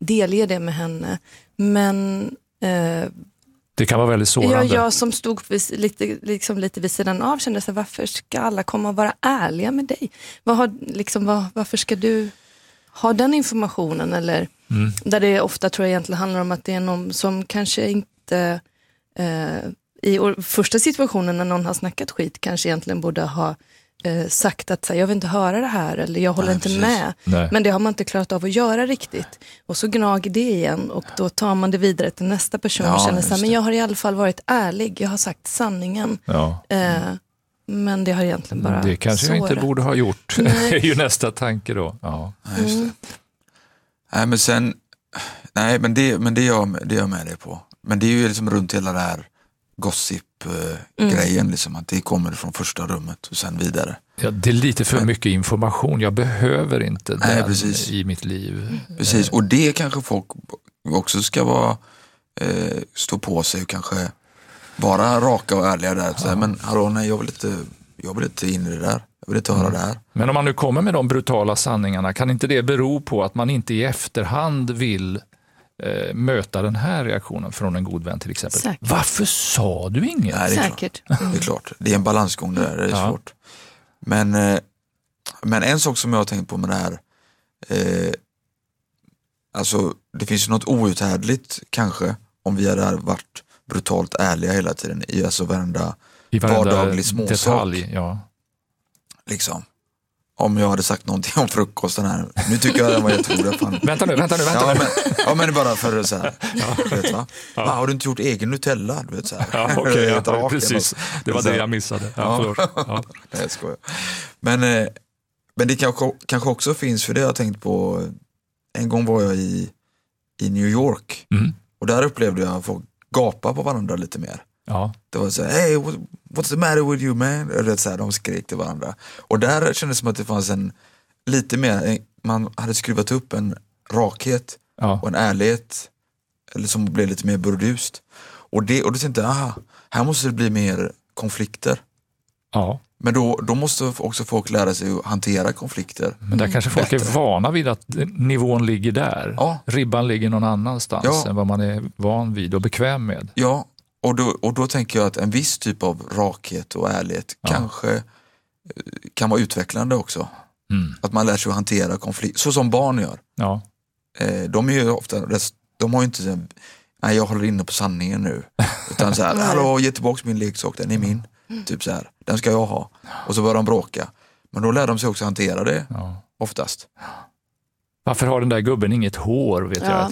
delger det med henne. Men det kan vara väldigt sårande. Jag som stod lite vid sidan av kände så här, varför ska alla komma och vara ärliga med dig? Varför ska du ha den informationen? Eller där det ofta tror jag egentligen handlar om att det är någon som kanske inte i första situationen när någon har snackat skit kanske egentligen borde ha sagt att så här, jag vill inte höra det här eller jag håller inte med. Nej. Men det har man inte klarat av att göra riktigt. Och så gnager det igen och då tar man det vidare till nästa person och känner så här, men jag har i alla fall varit ärlig, jag har sagt sanningen. Ja. Men det har egentligen bara det kanske jag inte borde ha gjort. Det är ju nästa tanke då. Ja. Just det. Men det är jag med dig på. Men det är ju liksom runt hela det här gossip-grejen, liksom, att det kommer från första rummet och sen vidare. Ja, det är lite för mycket information. Jag behöver inte den precis. I mitt liv. Precis, och det kanske folk också ska vara stå på sig och kanske vara raka och ärliga där. Så här, men hallå, nej, jag vill inte in i det där. Jag vill inte höra det här. Men om man nu kommer med de brutala sanningarna, kan inte det bero på att man inte i efterhand vill möta den här reaktionen från en god vän till exempel? Säkert. Varför sa du inget? Nej, det är Säkert. Klart. Det är klart. Det är en balansgång det där. Det är svårt. Men en sak som jag har tänkt på med det här, alltså det finns ju något outhärdligt kanske om vi hade varit brutalt ärliga hela tiden i alltså varenda vardaglig småsak. Detalj, ja. Liksom. Om jag hade sagt någonting om frukosten här. Nu tycker jag den var jätterolig. Vänta nu. Men bara för så här. Vet, va? Ja. Har du inte gjort egen Nutella? Du vet, så här. Ja, okej, precis. Det var det jag missade. Ja. Nej, jag skojar. Men det kanske också finns, för det jag har tänkt på. En gång var jag i New York. Och där upplevde jag att folk gapa på varandra lite mer. Ja. Det var så här, hey, what's the matter with you, man? Eller så här, de skrek till varandra. Och där kändes det som att det fanns lite mer, man hade skruvat upp en rakhet och en ärlighet, eller som blev lite mer burdust. Och då tänkte jag, här måste det bli mer konflikter. Ja. Men då måste också folk lära sig att hantera konflikter. Men där kanske folk är vana vid att nivån ligger där. Ja. Ribban ligger någon annanstans än vad man är van vid och bekväm med. Ja. Och då tänker jag att en viss typ av rakhet och ärlighet kanske kan vara utvecklande också. Att man lär sig att hantera konflikt, så som barn gör. Ja. De är ju ofta, de har ju inte nej, jag håller inne på sanningen nu. Utan så här, hallå, ge tillbaka min leksak, den är min. Typ så här, den ska jag ha. Och så börjar de bråka. Men då lär de sig också hantera det, oftast. Varför har den där gubben inget hår, vet jag.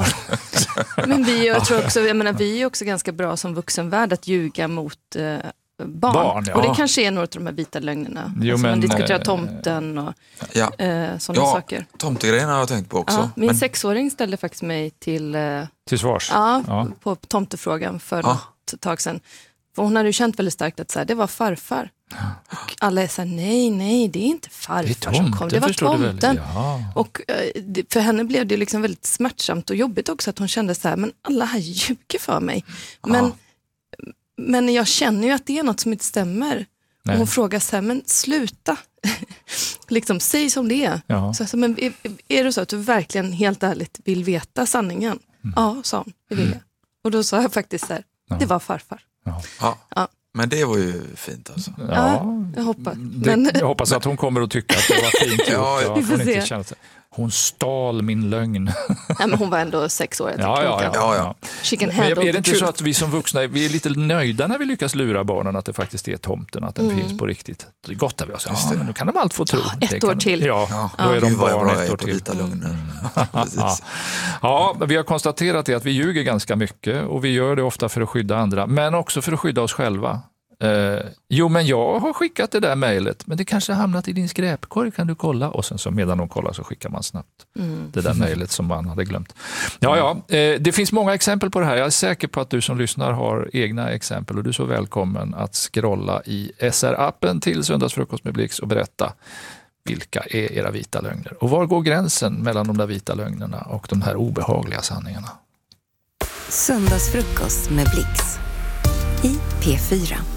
Men vi är också ganska bra som vuxenvärld att ljuga mot barn. Och det kanske är några av de här vita lögnerna. Man diskuterar tomten och sådana saker. Tomtegrejerna har jag tänkt på också. Ja, min 6-åring ställde faktiskt mig till svars. På tomtefrågan för något tag sedan. För hon hade ju känt väldigt starkt att så här, det var farfar. Och alla är så här, nej, det är inte farfar som kom. Det var tomten. Och för henne blev det liksom väldigt smärtsamt och jobbigt också att hon kände så här, men alla här ljuger för mig. Men jag känner ju att det är något som inte stämmer. Nej. Och hon frågar så här, men sluta. Liksom, säg som det är. Så, men är det så att du verkligen helt ärligt vill veta sanningen? Ja, sa hon, det vill jag. Och då sa jag faktiskt så här, det var farfar. Ja. Men det var ju fint alltså. Ja, jag hoppas. Jag hoppas att hon kommer att tycka att det var fint gjort. Vi får se. Hon stal min lögn. Nej, men hon var ändå 6 år. Ja. Men är det inte så att vi som vuxna vi är lite nöjda när vi lyckas lura barnen att det faktiskt är tomten, att den finns på riktigt? Det gottar vi oss. Men nu kan de allt få tro. Ett år till. Ja, då är de barn ett år till. Vita lögner. Ja, vi har konstaterat att vi ljuger ganska mycket och vi gör det ofta för att skydda andra, men också för att skydda oss själva. Men jag har skickat det där mejlet, men det kanske har hamnat i din skräpkorg, kan du kolla? Och sen så medan de kollar så skickar man snabbt det där mejlet som man hade glömt. Det finns många exempel på det här. Jag är säker på att du som lyssnar har egna exempel och du är så välkommen att scrolla i SR-appen till Söndagsfrukost med Blix och berätta vilka är era vita lögner och var går gränsen mellan de där vita lögnerna och de här obehagliga sanningarna. Söndagsfrukost med Blix i P4.